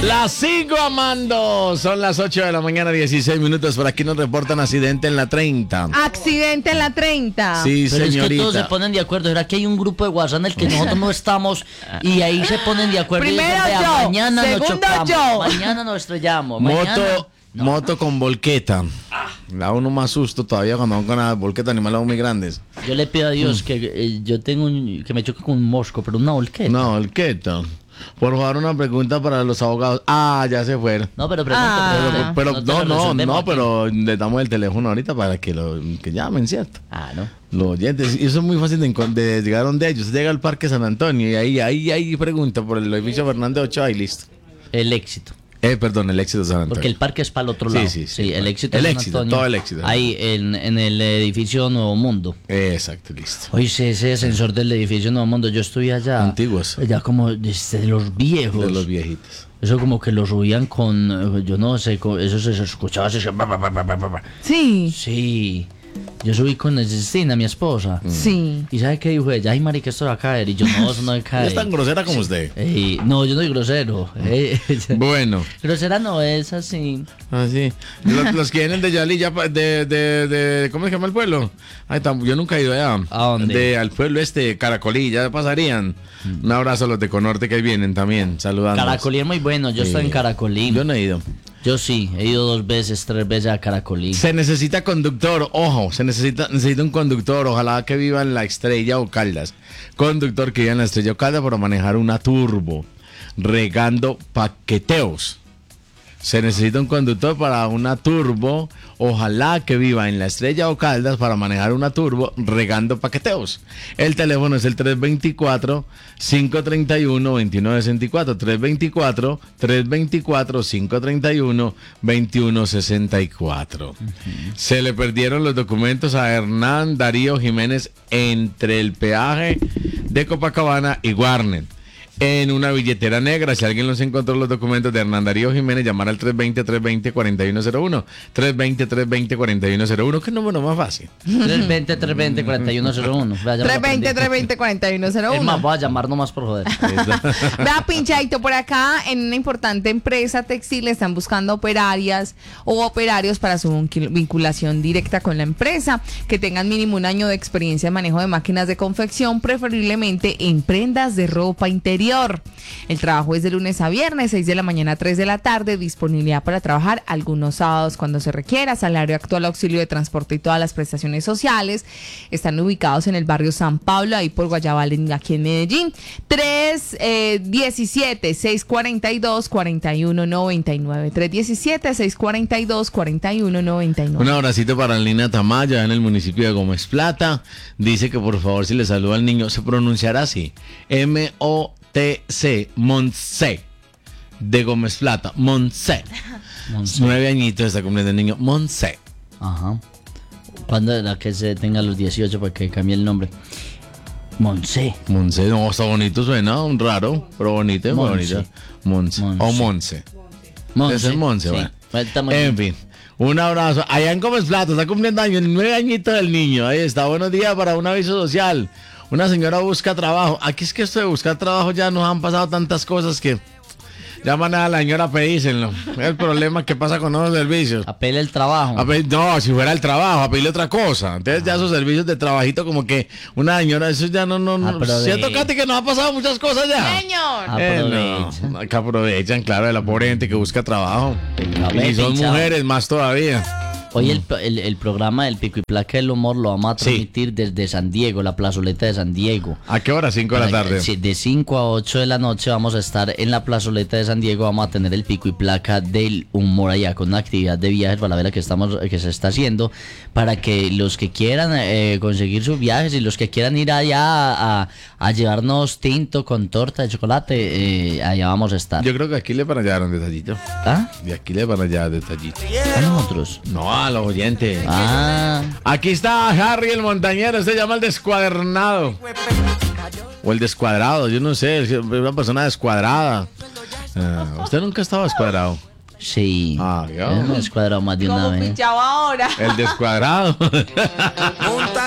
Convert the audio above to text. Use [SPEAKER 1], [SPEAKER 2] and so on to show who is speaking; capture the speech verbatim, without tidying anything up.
[SPEAKER 1] La sigo amando. Son las ocho de la mañana, dieciséis minutos. Por aquí nos reportan accidente en la treinta.
[SPEAKER 2] Accidente en la treinta.
[SPEAKER 1] Sí,
[SPEAKER 3] Pero
[SPEAKER 1] señorita.
[SPEAKER 3] es que todos se ponen de acuerdo. ¿Será que hay un grupo de WhatsApp en el que nosotros no estamos y ahí se ponen de acuerdo?
[SPEAKER 2] Primero
[SPEAKER 3] y dicen, vea,
[SPEAKER 2] yo,
[SPEAKER 3] mañana nos
[SPEAKER 2] segundo
[SPEAKER 3] chocamos,
[SPEAKER 2] yo.
[SPEAKER 3] mañana nos estrellamos.
[SPEAKER 1] Moto,
[SPEAKER 3] mañana...
[SPEAKER 1] moto con volqueta. Da uno más susto todavía cuando van con las volquetas animales muy grandes.
[SPEAKER 3] Yo le pido a Dios que eh, yo tengo un, que me choque con un mosco, pero una volqueta.
[SPEAKER 1] No, volqueta. Por favor, una pregunta para los abogados. Ah, ya se fueron.
[SPEAKER 3] No, pero pregunta.
[SPEAKER 2] Ah.
[SPEAKER 1] Pero, pero
[SPEAKER 3] te
[SPEAKER 1] no,
[SPEAKER 3] lo
[SPEAKER 1] no,
[SPEAKER 3] resolvemos
[SPEAKER 1] no,
[SPEAKER 3] aquí.
[SPEAKER 1] pero le damos el teléfono ahorita para que lo que llamen, ¿cierto?
[SPEAKER 3] Ah, ¿no?
[SPEAKER 1] Los oyentes, y eso es muy fácil de, encon- de llegar donde ellos. Usted llega al Parque San Antonio y ahí, ahí, ahí pregunta por el edificio Fernández Ochoa y listo.
[SPEAKER 3] El éxito.
[SPEAKER 1] Eh, perdón, el éxito de San Antonio.
[SPEAKER 3] Porque el parque es para el otro
[SPEAKER 1] Sí,
[SPEAKER 3] lado.
[SPEAKER 1] sí, sí.
[SPEAKER 3] el éxito
[SPEAKER 1] El
[SPEAKER 3] de San
[SPEAKER 1] éxito,
[SPEAKER 3] Antonio,
[SPEAKER 1] todo el éxito.
[SPEAKER 3] Ahí en, en el edificio Nuevo Mundo.
[SPEAKER 1] Exacto, listo.
[SPEAKER 3] Oye, ese, ese ascensor del edificio Nuevo Mundo, yo estuve allá.
[SPEAKER 1] Antiguos.
[SPEAKER 3] Ya como desde los viejos.
[SPEAKER 1] De los viejitos.
[SPEAKER 3] Eso como que lo subían con, eh, yo no sé, con, eso se escuchaba así.
[SPEAKER 2] Sí,
[SPEAKER 3] Sí. Yo subí con Cristina, mi esposa.
[SPEAKER 2] sí.
[SPEAKER 3] ¿Y sabe qué dijo ella? Ay, marica, esto va a caer. Y yo, no, eso no va a
[SPEAKER 1] No
[SPEAKER 3] caer.
[SPEAKER 1] es tan grosera como usted.
[SPEAKER 3] Ey, no, yo no soy grosero. Ey,
[SPEAKER 1] Bueno.
[SPEAKER 3] grosera no es así.
[SPEAKER 1] Así. Los, los que vienen de Yali, ya pa- de, de, de, ¿cómo se llama el pueblo? Ay, tam- yo nunca he ido allá.
[SPEAKER 3] ¿A dónde?
[SPEAKER 1] De, al pueblo este, Caracolí, ya pasarían. Un abrazo a los de Conorte que vienen también, saludando.
[SPEAKER 3] Caracolí es muy bueno. Yo
[SPEAKER 1] Sí.
[SPEAKER 3] estoy en Caracolí.
[SPEAKER 1] Yo no he ido.
[SPEAKER 3] Yo sí, he ido dos veces, tres veces a Caracolí.
[SPEAKER 1] Se necesita conductor, ojo, se necesita, necesita un conductor, ojalá que viva en la Estrella o Caldas. Conductor que viva en la Estrella o Caldas para manejar una turbo, regando paqueteos. Se necesita un conductor para una turbo, ojalá que viva en la Estrella o Caldas para manejar una turbo, regando paqueteos. El teléfono es el tres dos cuatro, cinco tres uno, dos nueve seis cuatro, tres dos cuatro, tres dos cuatro, cinco tres uno, dos uno seis cuatro. Se le perdieron los documentos a Hernán Darío Jiménez entre el peaje de Copacabana y Warner. En una billetera negra. Si alguien los encontró los documentos de Hernán Darío Jiménez, llamar al tres dos cero, tres dos cero, cuatro uno cero uno. tres dos cero, tres dos cero, cuatro uno cero uno. ¿Qué número más fácil?
[SPEAKER 3] tres dos cero, tres dos cero, cuatro uno cero uno. Vea, ya me lo
[SPEAKER 2] tres dos cero,
[SPEAKER 3] aprendí.
[SPEAKER 2] tres dos cero, cuatro uno cero
[SPEAKER 3] Es más,
[SPEAKER 2] uno.
[SPEAKER 3] voy a llamar nomás por joder.
[SPEAKER 2] Vea, pinchadito, por acá en una importante empresa textil están buscando operarias o operarios para su vincu- vinculación directa con la empresa, que tengan mínimo un año de experiencia en manejo de máquinas de confección, preferiblemente en prendas de ropa interior. El trabajo es de lunes a viernes, seis de la mañana a tres de la tarde, disponibilidad para trabajar algunos sábados cuando se requiera, salario actual, auxilio de transporte y todas las prestaciones sociales. Están ubicados en el barrio San Pablo, ahí por Guayabal, en- aquí en Medellín. tres diecisiete, seis cuarenta y dos, cuarenta y uno noventa y nueve. tres diecisiete, seis cuarenta y dos, cuarenta y uno noventa y nueve.
[SPEAKER 1] Un abracito para Lina Tamaya en el municipio de Gómez Plata. Dice que por favor si le saluda al niño, se pronunciará así. M O T C, Montse, de Gómez Plata, Montse.
[SPEAKER 3] Monse.
[SPEAKER 1] Nueve añitos está cumpliendo el niño, Montse.
[SPEAKER 3] Ajá. ¿Cuándo era que se tenga los dieciocho para que cambie el nombre? Monse.
[SPEAKER 1] Montse, no, está bonito, suena un raro, pero bonito, muy
[SPEAKER 3] Monse.
[SPEAKER 1] bonito. Montse.
[SPEAKER 3] Monse.
[SPEAKER 1] O Monse.
[SPEAKER 3] Monse.
[SPEAKER 1] Ese es Monse,
[SPEAKER 3] Sí.
[SPEAKER 1] bueno.
[SPEAKER 3] Está muy
[SPEAKER 1] En
[SPEAKER 3] bien.
[SPEAKER 1] fin, un abrazo. Allá en Gómez Plata está cumpliendo años, nueve añitos del niño. Ahí está, buenos días para un aviso social. Una señora busca trabajo. Aquí es que esto de buscar trabajo ya nos han pasado tantas cosas que llaman a la señora, pedícenlo. El problema que pasa con los servicios.
[SPEAKER 3] Apele el trabajo.
[SPEAKER 1] A pe- no, si fuera el trabajo, a pedirle otra cosa. Entonces ya esos servicios de trabajito como que una señora, eso ya no, no, no.
[SPEAKER 3] Aprovecha.
[SPEAKER 1] Siento, Katy, que nos ha pasado muchas cosas ya.
[SPEAKER 2] Señor.
[SPEAKER 1] Eh,
[SPEAKER 3] Aprovecha.
[SPEAKER 1] no, que aprovechan, claro, de la pobre gente que busca trabajo.
[SPEAKER 3] A ver,
[SPEAKER 1] Y son
[SPEAKER 3] pinchado.
[SPEAKER 1] mujeres más todavía.
[SPEAKER 3] Hoy el, el, el programa del Pico y Placa del Humor lo vamos a
[SPEAKER 1] Sí.
[SPEAKER 3] transmitir desde San Diego, la plazoleta de San Diego.
[SPEAKER 1] ¿A qué hora? Cinco de la
[SPEAKER 3] Para-
[SPEAKER 1] tarde.
[SPEAKER 3] sí, de cinco a ocho de la noche vamos a estar en la plazoleta de San Diego. Vamos a tener el Pico y Placa del Humor allá con una actividad de viajes para ver la que estamos que se está haciendo, para que los que quieran eh, conseguir sus viajes y los que quieran ir allá a, a- a llevarnos tinto con torta de chocolate, eh, allá vamos a estar.
[SPEAKER 1] Yo creo que aquí le van a llevar un detallito.
[SPEAKER 3] ¿Ah?
[SPEAKER 1] Y aquí le van a llevar detallito.
[SPEAKER 3] ¿A nosotros?
[SPEAKER 1] No, a los oyentes.
[SPEAKER 3] Ah,
[SPEAKER 1] Aquí está Harry el montañero, se llama el descuadernado. O el descuadrado, yo no sé, es una persona descuadrada. Ah, ¿usted nunca estaba descuadrado?
[SPEAKER 3] sí.
[SPEAKER 1] Ah, ya.
[SPEAKER 3] Yo me he escuadrado más de una
[SPEAKER 2] Como
[SPEAKER 3] vez.
[SPEAKER 2] pinchado ahora.
[SPEAKER 1] El descuadrado.